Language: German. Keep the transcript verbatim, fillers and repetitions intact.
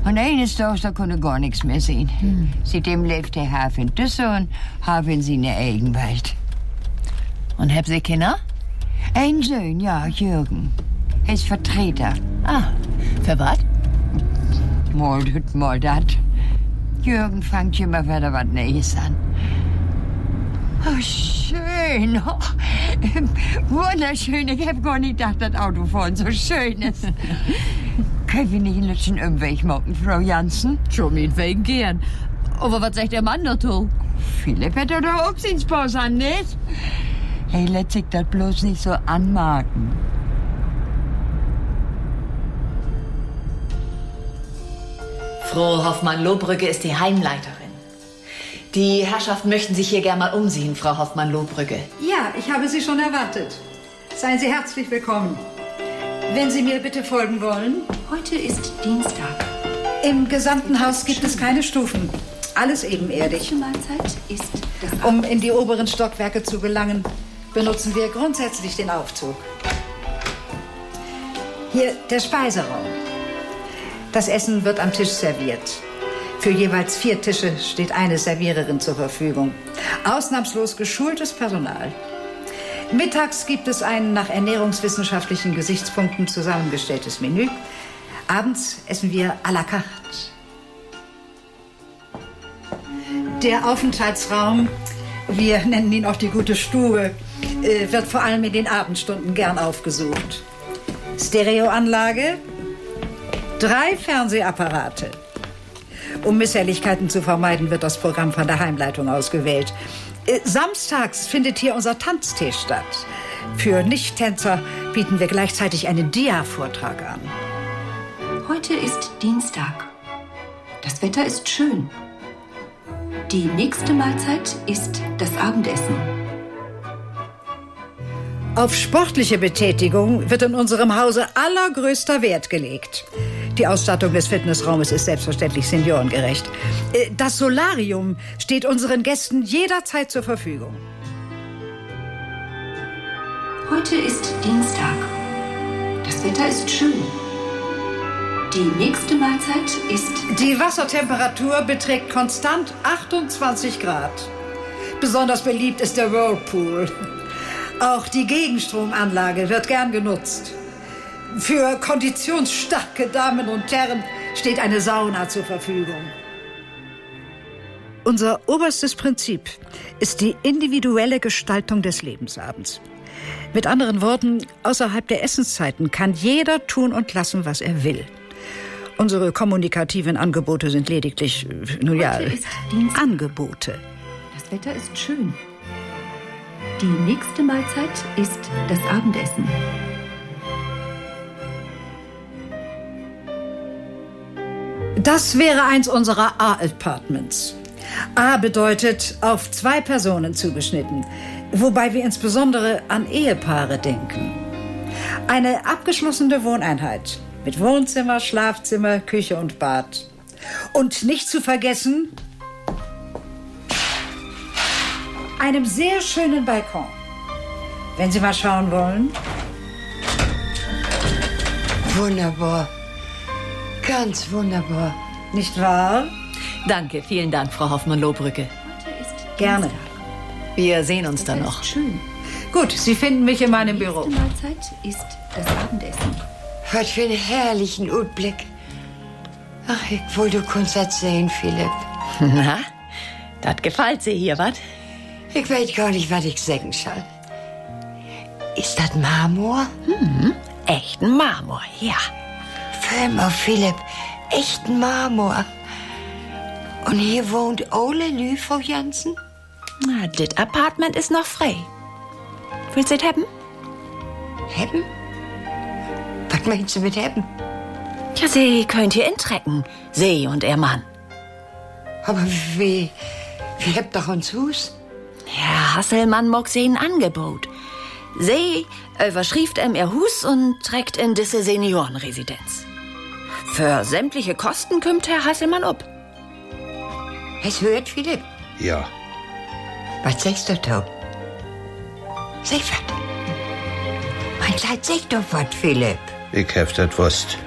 Und eines Tages, da konnte gar nichts mehr sehen. Hm. Seitdem lebt der Haf in Düssel und Haf in seine Eigenwelt. Und habt ihr Kinder? Ein Sohn, ja, Jürgen. Er ist Vertreter. Ah, für was? Mal das, mal das. Jürgen fängt immer wieder was Neues an. Oh, schön. Oh, wunderschön. Ich hab gar nicht gedacht, dass Autofahren so schön ist. Können wir nicht einen letzten Umweg machen, Frau Jansen? Schon meinetwegen gern. Aber was sagt der Mann dazu? Philipp hätte doch Obstspaß an, nicht? Hey, lässt sich das bloß nicht so anmerken. Frau Hoffmann-Lohbrügge ist die Heimleiterin. Die Herrschaften möchten sich hier gern mal umsehen, Frau Hoffmann-Lohbrügge. Ja, ich habe Sie schon erwartet. Seien Sie herzlich willkommen. Wenn Sie mir bitte folgen wollen. Heute ist Dienstag. Im gesamten Haus gibt es keine Stufen. Alles ebenerdig. Die Mahlzeit ist das Um in die oberen Stockwerke zu gelangen, benutzen wir grundsätzlich den Aufzug. Hier der Speiseraum. Das Essen wird am Tisch serviert. Für jeweils vier Tische steht eine Serviererin zur Verfügung. Ausnahmslos geschultes Personal. Mittags gibt es ein nach ernährungswissenschaftlichen Gesichtspunkten zusammengestelltes Menü. Abends essen wir à la carte. Der Aufenthaltsraum, wir nennen ihn auch die gute Stube, wird vor allem in den Abendstunden gern aufgesucht. Stereoanlage, drei Fernsehapparate. Um Misshelligkeiten zu vermeiden, wird das Programm von der Heimleitung ausgewählt. Samstags findet hier unser Tanztee statt. Für Nicht-Tänzer bieten wir gleichzeitig einen Dia-Vortrag an. Heute ist Dienstag. Das Wetter ist schön. Die nächste Mahlzeit ist das Abendessen. Auf sportliche Betätigung wird in unserem Hause allergrößter Wert gelegt. Die Ausstattung des Fitnessraumes ist selbstverständlich seniorengerecht. Das Solarium steht unseren Gästen jederzeit zur Verfügung. Heute ist Dienstag. Das Wetter ist schön. Die nächste Mahlzeit ist... Die Wassertemperatur beträgt konstant achtundzwanzig Grad. Besonders beliebt ist der Whirlpool. Auch die Gegenstromanlage wird gern genutzt. Für konditionsstarke Damen und Herren steht eine Sauna zur Verfügung. Unser oberstes Prinzip ist die individuelle Gestaltung des Lebensabends. Mit anderen Worten, außerhalb der Essenszeiten kann jeder tun und lassen, was er will. Unsere kommunikativen Angebote sind lediglich, nun ja, Angebote. Das Wetter ist schön. Die nächste Mahlzeit ist das Abendessen. Das wäre eins unserer A-Apartments. A bedeutet auf zwei Personen zugeschnitten, wobei wir insbesondere an Ehepaare denken. Eine abgeschlossene Wohneinheit mit Wohnzimmer, Schlafzimmer, Küche und Bad. Und nicht zu vergessen, einem sehr schönen Balkon. Wenn Sie mal schauen wollen. Wunderbar. Ganz wunderbar. Nicht wahr? Danke, vielen Dank, Frau Hoffmann-Lohbrügge. Heute ist Gerne. Wir sehen uns dann noch. Schön. Gut, Sie finden mich in meinem Büro. Die nächste Mahlzeit ist das Abendessen. Was für einen herrlichen Utblick. Ach, ich wollte, du kannst das sehen, Philipp. Na, das gefällt Sie hier, was? Ich weiß gar nicht, was ich sagen soll. Ist das Marmor? Hm, echten Marmor, ja. Hör mal, Philipp, echten Marmor. Und hier wohnt Ole Lü, Frau Jansen? Na, das Apartment ist noch frei. Willst du das haben? Haben? Was meinst du mit haben? Ja, Sie könnt hier intrecken. Sie und Ihr Mann. Aber wie, wie habt doch uns Haus? Herr Hasselmann mag Sie ein Angebot. Sie überschrift ihm Ihr Hus und trägt in diese Seniorenresidenz. Für sämtliche Kosten kümmt Herr Hasselmann ob. Es hört, Philipp? Ja. Was sagst du da? Sag was. Mein Kleid, sag doch was, Philipp. Ich hab das wusst.